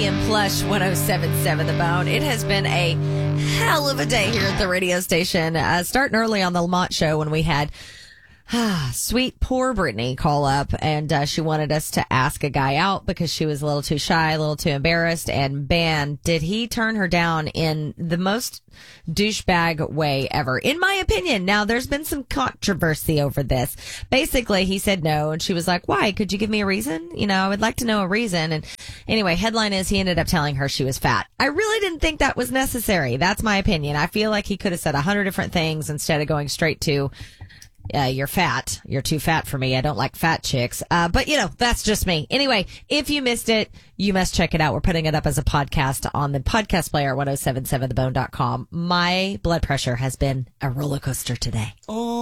In Plush 1077 The Bone. It has been a hell of a day here at the radio station. Starting early on the Lamont show when we had sweet poor Brittany call up, and she wanted us to ask a guy out because she was a little too shy, a little too embarrassed, and man, did he turn her down in the most douchebag way ever, in my opinion. Now, there's been some controversy over this. Basically, he said no, and she was like, why? Could you give me a reason? You know, I would like to know a reason. And anyway, headline is he ended up telling her she was fat. I really didn't think that was necessary. That's my opinion. I feel like he could have said 100 different things instead of going straight to, you're fat. You're too fat for me. I don't like fat chicks. But you know, that's just me. Anyway, if you missed it, you must check it out. We're putting it up as a podcast on the podcast player, 1077thebone.com. My blood pressure has been a roller coaster today.